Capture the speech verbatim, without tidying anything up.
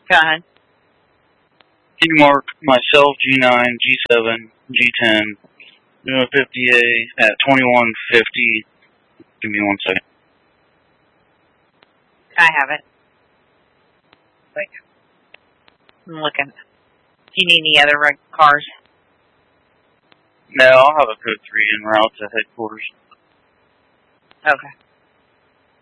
Go ahead. Can you mark myself G nine, G seven, G ten, fifty A at twenty-one fifty? Give me one second. I have it. Wait. I'm looking. Do you need any other red cars? No, I'll have a code three en route to headquarters. Okay.